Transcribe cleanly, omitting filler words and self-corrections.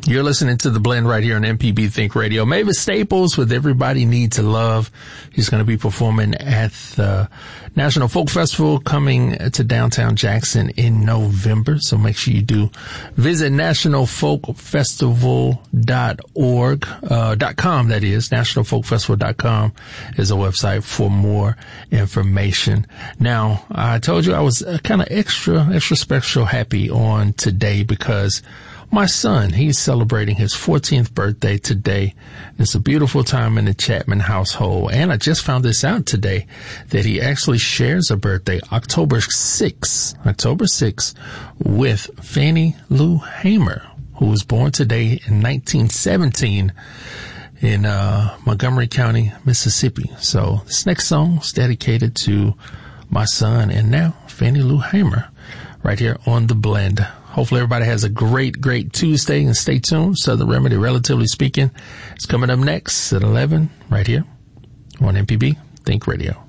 You're listening to The Blend right here on MPB Think Radio. Mavis Staples with Everybody Needs a Love. He's going to be performing at the National Folk Festival coming to downtown Jackson in November. So make sure you do visit nationalfolkfestival.org.com. That is nationalfolkfestival.com is a website for more information. Now, I told you I was kind of extra special happy on today because my son, he's celebrating his 14th birthday today. It's a beautiful time in the Chapman household. And I just found this out today that he actually shares a birthday October 6th with Fannie Lou Hamer, who was born today in 1917 in Montgomery County, Mississippi. So this next song is dedicated to my son and now Fannie Lou Hamer right here on The Blend. Hopefully everybody has a great Tuesday, and stay tuned. Southern Remedy, Relatively Speaking, is coming up next at 11 right here on MPB Think Radio.